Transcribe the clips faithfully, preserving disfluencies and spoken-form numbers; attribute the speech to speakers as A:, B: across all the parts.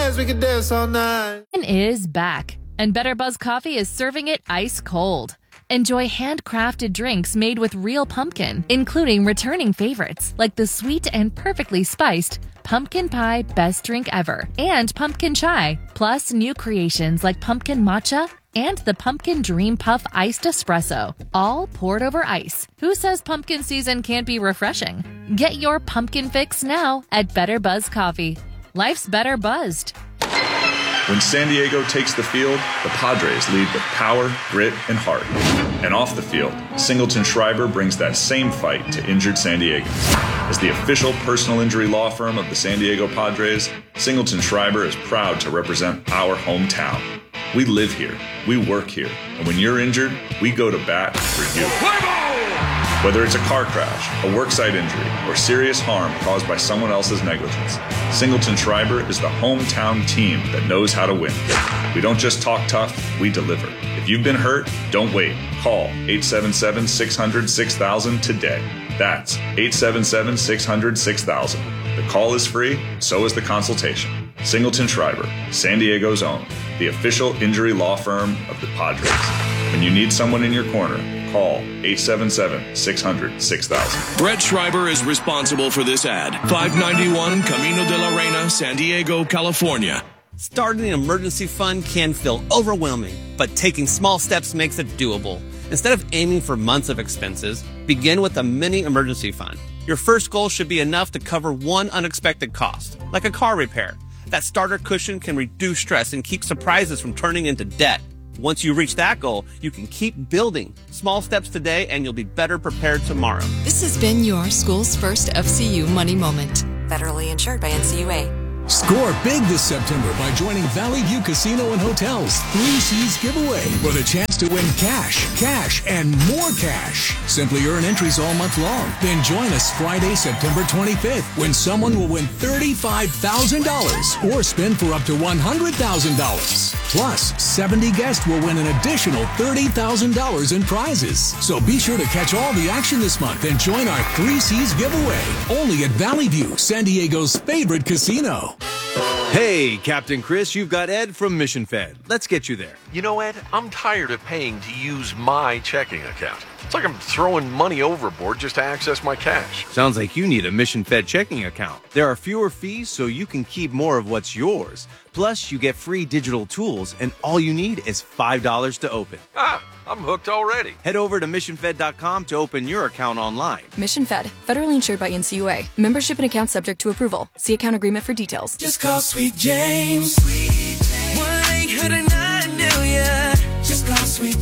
A: dance, we can dance all night.
B: Is back, and Better Buzz Coffee is serving it ice cold. Enjoy handcrafted drinks made with real pumpkin, including returning favorites like the sweet and perfectly spiced Pumpkin Pie Best Drink Ever and Pumpkin Chai, plus new creations like Pumpkin Matcha and the Pumpkin Dream Puff Iced Espresso, all poured over ice. Who says pumpkin season can't be refreshing? Get your pumpkin fix now at Better Buzz Coffee. Life's better buzzed.
C: When San Diego takes the field, the Padres lead with power, grit, and heart. And off the field, Singleton Schreiber brings that same fight to injured San Diegans. As the official personal injury law firm of the San Diego Padres, Singleton Schreiber is proud to represent our hometown. We live here, we work here, and when you're injured, we go to bat for you. Whether it's a car crash, a worksite injury, or serious harm caused by someone else's negligence, Singleton Schreiber is the hometown team that knows how to win. We don't just talk tough, we deliver. If you've been hurt, don't wait. Call eight seven seven, six hundred, six thousand today. That's eight seven seven, six hundred, six thousand. The call is free, so is the consultation. Singleton Schreiber, San Diego's own, the official injury law firm of the Padres. When you need someone in your corner, call eight seven seven, six hundred, six thousand.
D: Brett Schreiber is responsible for this ad. five ninety-one Camino de la Reina, San Diego, California.
E: Starting an emergency fund can feel overwhelming, but taking small steps makes it doable. Instead of aiming for months of expenses, begin with a mini emergency fund. Your first goal should be enough to cover one unexpected cost, like a car repair. That starter cushion can reduce stress and keep surprises from turning into debt. Once you reach that goal, you can keep building. Small steps today and you'll be better prepared tomorrow.
F: This has been your school's first F C U Money Moment. Federally insured by N C U A.
G: Score big this September by joining Valley View Casino and Hotel's Three C's giveaway for the chance to win cash, cash, and more cash. Simply earn entries all month long. Then join us Friday, September twenty-fifth, when someone will win thirty-five thousand dollars or spin for up to one hundred thousand dollars. Plus, seventy guests will win an additional thirty thousand dollars in prizes. So be sure to catch all the action this month and join our Three C's giveaway. Only at Valley View, San Diego's favorite casino.
H: Hey, Captain Chris, you've got Ed from Mission Fed. Let's get you there.
I: You know, Ed, I'm tired of paying to use my checking account. It's like I'm throwing money overboard just to access my cash.
H: Sounds like you need a Mission Fed checking account. There are fewer fees, so you can keep more of what's yours. Plus, you get free digital tools, and all you need is five dollars to open.
I: Ah, I'm hooked already.
H: Head over to mission fed dot com to open your account online.
F: Mission Fed, federally insured by N C U A. Membership and account subject to approval. See account agreement for details.
J: Just call Sweet James. Sweet James. one eight hundred nine million. Just call Sweet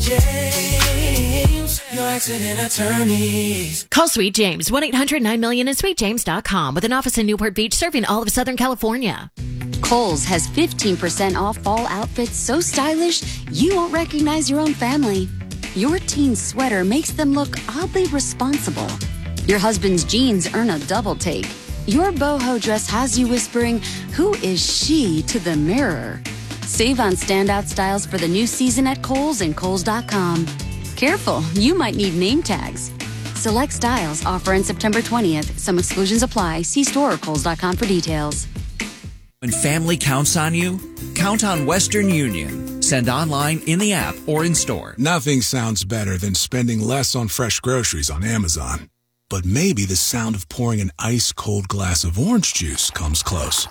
J: James. Your accident attorneys.
K: Call Sweet James, one eight hundred nine million and sweet james dot com, with an office in Newport Beach serving all of Southern California.
L: Kohl's has fifteen percent off fall outfits so stylish you won't recognize your own family. Your teen's sweater makes them look oddly responsible. Your husband's jeans earn a double take. Your boho dress has you whispering, "Who is she?" to the mirror. Save on standout styles for the new season at Kohl's and Kohl's dot com. Careful, you might need name tags. Select styles offer in September twentieth. Some exclusions apply. See store or Kohl's dot com for details.
M: When family counts on you, count on Western Union. Send online, in the app, or in store.
G: Nothing sounds better than spending less on fresh groceries on Amazon. But maybe the sound of pouring an ice-cold glass of orange juice comes close.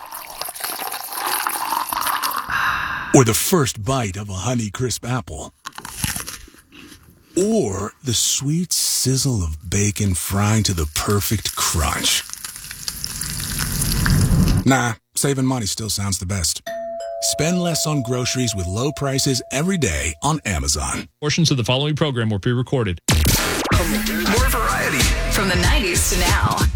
G: Or the first bite of a Honeycrisp apple. Or the sweet sizzle of bacon frying to the perfect crunch. Nah, saving money still sounds the best. Spend less on groceries with low prices every day on Amazon.
N: Portions of the following program were pre-recorded.
F: More variety. From the nineties to now.